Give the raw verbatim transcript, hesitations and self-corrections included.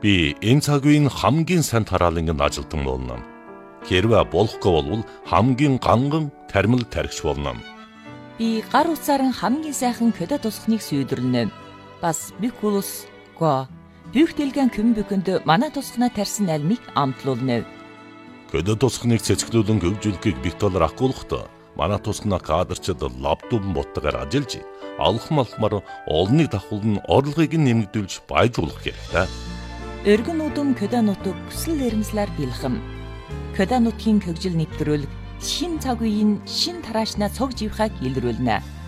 Би энэ цаг үеийн хамгийн сайн тараалангийн ажилтан болно. Хэрвээ болохгүй бол хамгийн ганган тармил тархич болно. Би гар утсаар хамгийн сайхан көдө тусахныг сүйдрлэнэ. Бас бикулус го бүх дэлгэн көмбөкөнд манай тусахна тарьсан альмыг амтлуулна. Көдө тусахныг цэцгэлүүлэн хөгжүүлэхийг битолор ахгуулахдаа манай тусахна кадрчид лаптоп боттогоор ажиллаж алхам алхмаар олныг давхуулн орлогыг нэмэгдүүлж баяжуулах хэрэгтэй. Өргөн удам көдө нутаг хүсэл эрмслэр бэлхэм. Көдө нутгийн хөгжил нэвтрүүлэг шин цаг үеийн шин тараашна цог живхаг илрүүлнэ.